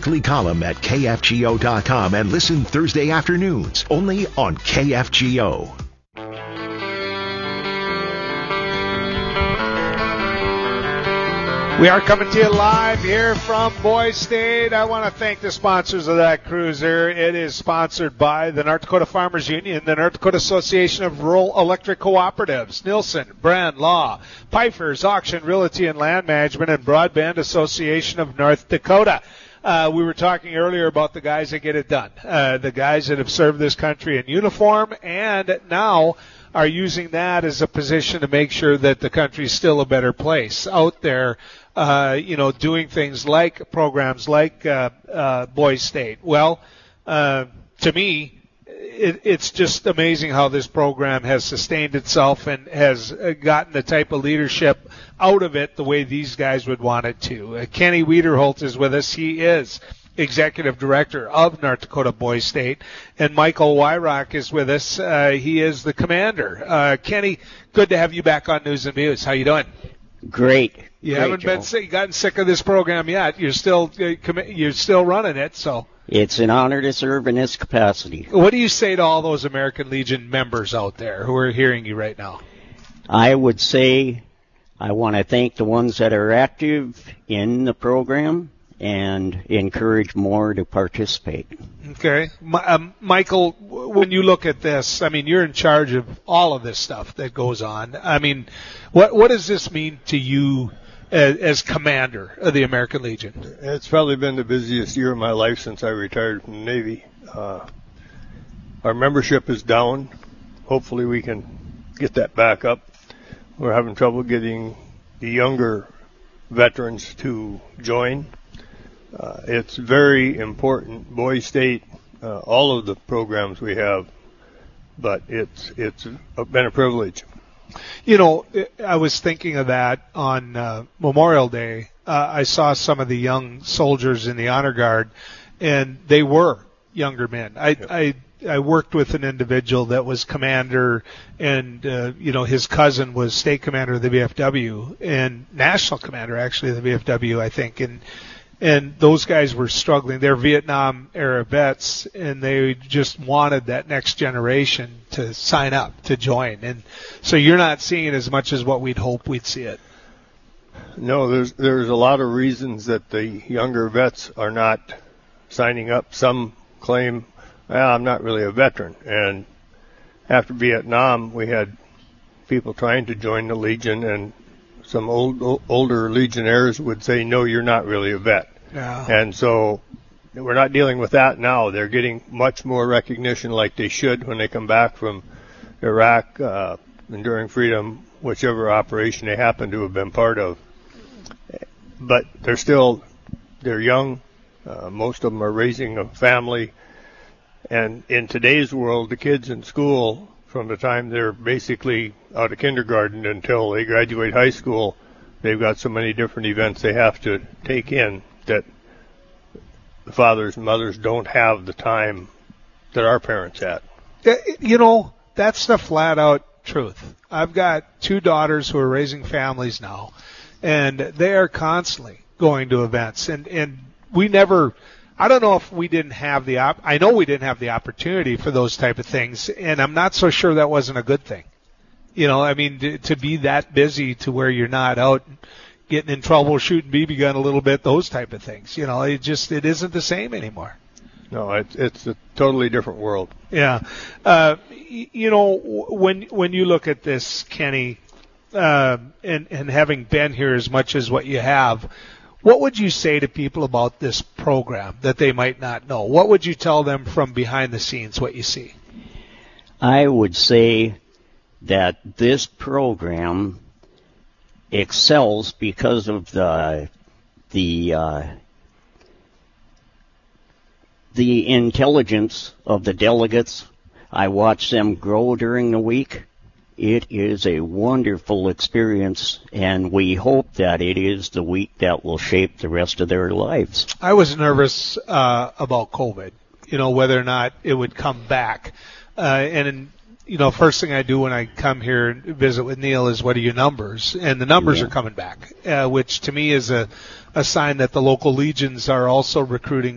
weekly column at KFGO.com and listen Thursday afternoons only on KFGO. We are coming to you live here from Boys State. I want to thank the sponsors of that cruiser. It is sponsored by the North Dakota Farmers Union, the North Dakota Association of Rural Electric Cooperatives, Nielsen, Brand Law, Pfeiffer's Auction, Realty and Land Management, and Broadband Association of North Dakota. We were talking earlier about the guys that get it done, the guys that have served this country in uniform and now are using that as a position to make sure that the country's still a better place out there, doing things like programs like Boys State. Well, to me, it's just amazing how this program has sustained itself and has gotten the type of leadership out of it the way these guys would want it to. Kenny Wiederholt is with us. He is Executive Director of North Dakota Boys State. And Michael Wyrock is with us. He is the commander. Kenny, good to have you back on News and Views. How you doing? Great. You haven't gotten sick of this program yet. You're still running it, so. It's an honor to serve in this capacity. What do you say to all those American Legion members out there who are hearing you right now? I would say I want to thank the ones that are active in the program and encourage more to participate. Okay. Michael, when you look at this, I mean, you're in charge of all of this stuff that goes on. I mean, what does this mean to you as commander of the American Legion? It's probably been the busiest year of my life since I retired from the Navy. Our membership is down. Hopefully we can get that back up. We're having trouble getting the younger veterans to join. It's very important, Boys State, all of the programs we have, but it's been a privilege. You know, I was thinking of that on Memorial Day. I saw some of the young soldiers in the Honor Guard, and they were younger men. I worked with an individual that was commander, and his cousin was state commander of the VFW and national commander actually of the VFW, I think, and those guys were struggling. They're Vietnam-era vets, and they just wanted that next generation to sign up, to join. And so you're not seeing it as much as what we'd hope we'd see it. No, there's a lot of reasons that the younger vets are not signing up. Some claim, I'm not really a veteran. And after Vietnam, we had people trying to join the Legion, and some older Legionnaires would say, no, you're not really a vet. Yeah. And so we're not dealing with that now. They're getting much more recognition like they should when they come back from Iraq, Enduring Freedom, whichever operation they happen to have been part of. But they're young. Most of them are raising a family. And in today's world, the kids in school, from the time they're basically out of kindergarten until they graduate high school, they've got so many different events they have to take in that the fathers and mothers don't have the time that our parents had. That's the flat-out truth. I've got 2 daughters who are raising families now, and they are constantly going to events. And we never... I don't know if we didn't have I know we didn't have the opportunity for those type of things, and I'm not so sure that wasn't a good thing. To be that busy to where you're not out getting in trouble, shooting BB gun a little bit, those type of things. It isn't the same anymore. No, it's a totally different world. Yeah. When you look at this, Kenny, and having been here as much as what you have, what would you say to people about this program that they might not know? What would you tell them from behind the scenes, what you see? I would say that this program excels because of the intelligence of the delegates. I watch them grow during the week. It is a wonderful experience, and we hope that it is the week that will shape the rest of their lives. I was nervous about COVID, whether or not it would come back. First thing I do when I come here and visit with Neil is, what are your numbers? And the numbers are coming back, which to me is a sign that the local legions are also recruiting